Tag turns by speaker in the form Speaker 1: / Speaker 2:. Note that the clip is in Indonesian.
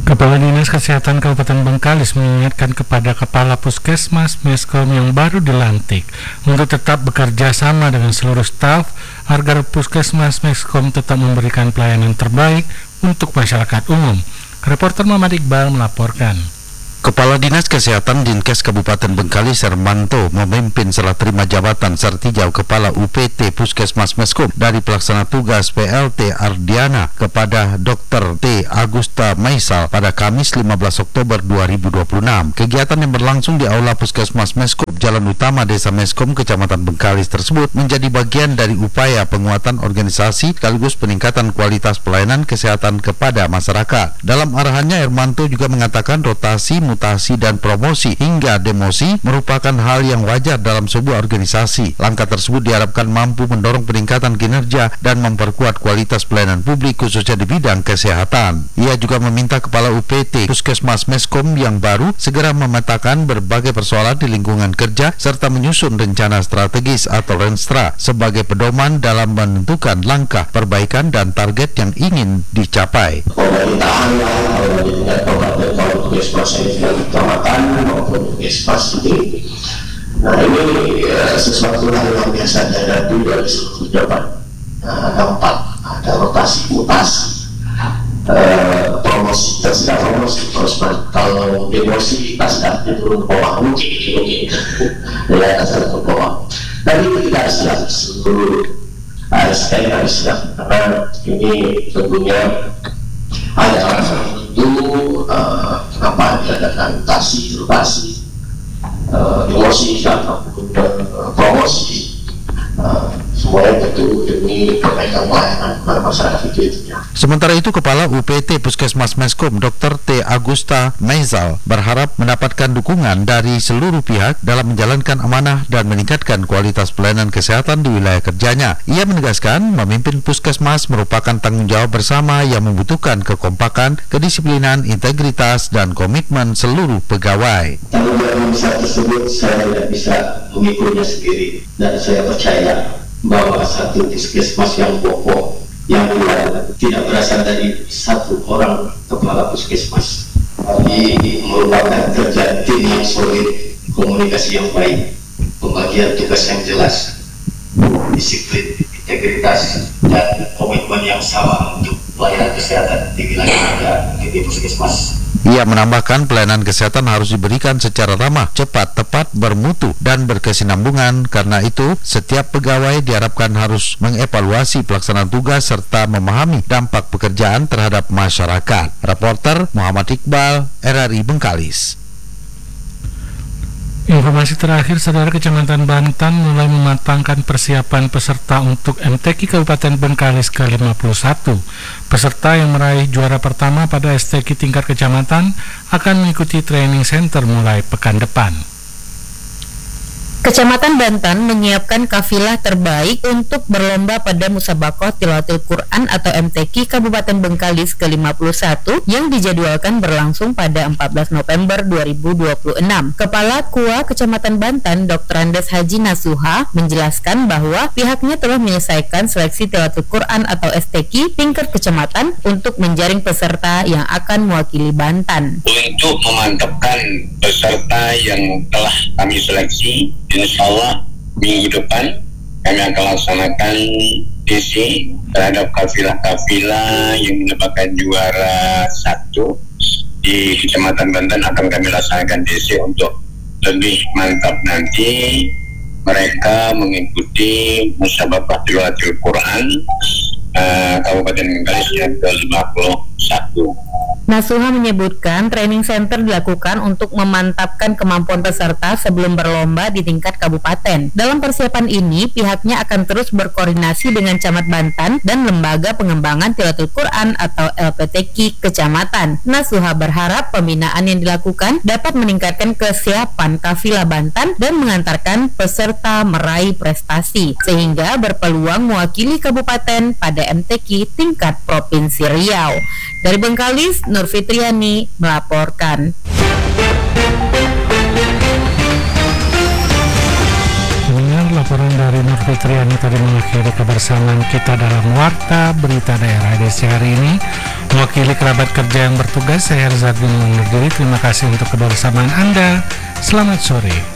Speaker 1: Kepala Dinas Kesehatan Kabupaten Bengkalis mengingatkan kepada Kepala Puskesmas Meskom yang baru dilantik untuk tetap bekerja sama dengan seluruh staf agar Puskesmas Meskom tetap memberikan pelayanan terbaik untuk masyarakat umum. Reporter Muhammad Iqbal melaporkan.
Speaker 2: Kepala Dinas Kesehatan Dinkes Kabupaten Bengkalis Hermanto memimpin serah terima jabatan sertijab Kepala UPT Puskesmas Meskom dari pelaksana tugas PLT Ardiana kepada Dr. T. Agusta Maisal pada Kamis 15 Oktober 2026. Kegiatan yang berlangsung di Aula Puskesmas Meskom, Jalan Utama Desa Meskom, Kecamatan Bengkalis tersebut menjadi bagian dari upaya penguatan organisasi sekaligus peningkatan kualitas pelayanan kesehatan kepada masyarakat. Dalam arahannya, Hermanto juga mengatakan rotasi, mutasi dan promosi hingga demosi merupakan hal yang wajar dalam sebuah organisasi. Langkah tersebut diharapkan mampu mendorong peningkatan kinerja dan memperkuat kualitas pelayanan publik khususnya di bidang kesehatan. Ia juga meminta Kepala UPT Puskesmas Meskom yang baru segera memetakan berbagai persoalan di lingkungan kerja serta menyusun rencana strategis atau Renstra sebagai pedoman dalam menentukan langkah perbaikan dan target yang ingin dicapai.
Speaker 3: Pemerintahan kecamatan maupun puskesmas ini. Nah ini sesuatu hal yang biasa dihadapi dari seluruh jabat. Ada 4, ada rotasi, mutasi, promosi, terserah promosi, terus kalau demosi tasdaknya turun ke bawah, mungkin ya tasdaknya turun ke bawah. Dan itu tidak siap seluruh ASN harus siap karena ini tentunya ada alasan itu kenapa diadakan rotasi, demosi ataupun promosi, semuanya tentu demi perbaikan pelayanan kepada masyarakat itu.
Speaker 2: Sementara itu, Kepala UPT Puskesmas Meskom Dr. T. Agusta Maisal berharap mendapatkan dukungan dari seluruh pihak dalam menjalankan amanah dan meningkatkan kualitas pelayanan kesehatan di wilayah kerjanya. Ia menegaskan memimpin Puskesmas merupakan tanggung jawab bersama yang membutuhkan kekompakan, kedisiplinan, integritas, dan komitmen seluruh pegawai.
Speaker 3: Tanggung jawab besar tersebut saya tidak bisa mengikulnya sendiri, dan saya percaya bahwa satu puskesmas yang kokoh, yang tidak berasal dari satu orang kepala puskesmas, tapi merupakan kerja tim yang solid, komunikasi yang baik, pembagian tugas yang jelas, disiplin, integritas, dan komitmen yang sama untuk pelayanan kesehatan di wilayah kerja di puskesmas.
Speaker 2: Ia menambahkan pelayanan kesehatan harus diberikan secara ramah, cepat, tepat, bermutu, dan berkesinambungan. Karena itu, setiap pegawai diharapkan harus mengevaluasi pelaksanaan tugas serta memahami dampak pekerjaan terhadap masyarakat. Reporter Muhammad Iqbal, RRI Bengkalis.
Speaker 1: Informasi terakhir, Saudara, Kecamatan Bantan mulai mematangkan persiapan peserta untuk MTQ Kabupaten Bengkalis ke-51. Peserta yang meraih juara pertama pada STQ tingkat kecamatan akan mengikuti training center mulai pekan depan.
Speaker 4: Kecamatan Bantan menyiapkan kafilah terbaik untuk berlomba pada Musabaqah Tilawatil Quran atau MTQ Kabupaten Bengkalis ke-51 yang dijadwalkan berlangsung pada 14 November 2026. Kepala KUA Kecamatan Bantan, Dr. Andes Haji Nasuha, menjelaskan bahwa pihaknya telah menyelesaikan seleksi Tilawatil Quran atau STQ tingkat kecamatan untuk menjaring peserta yang akan mewakili Bantan.
Speaker 5: Untuk memantapkan peserta yang telah kami seleksi, insya Allah minggu depan kami akan laksanakan DC terhadap kafilah-kafilah yang mendapatkan juara 1 di Kecamatan Banten. Akan kami laksanakan DC untuk lebih mantap nanti mereka mengikuti Musabaqah Tilawatil Quran Kabupaten Bengkalis yang ke-51.
Speaker 4: Nasuha menyebutkan training center dilakukan untuk memantapkan kemampuan peserta sebelum berlomba di tingkat kabupaten. Dalam persiapan ini, pihaknya akan terus berkoordinasi dengan Camat Bantan dan Lembaga Pengembangan Tilawatil Quran atau LPTQ Kecamatan. Nasuha berharap pembinaan yang dilakukan dapat meningkatkan kesiapan kafilah Bantan dan mengantarkan peserta meraih prestasi, sehingga berpeluang mewakili kabupaten pada MTQ tingkat Provinsi Riau. Dari Bengkalis, Nur Fitriani melaporkan.
Speaker 1: Mendengar laporan dari Nur Fitriani tadi mengakhiri kebersamaan kita dalam Warta Berita Daerah edisi hari ini. Mewakili kerabat kerja yang bertugas, saya Rizardin undur diri. Terima kasih untuk kebersamaan Anda. Selamat sore.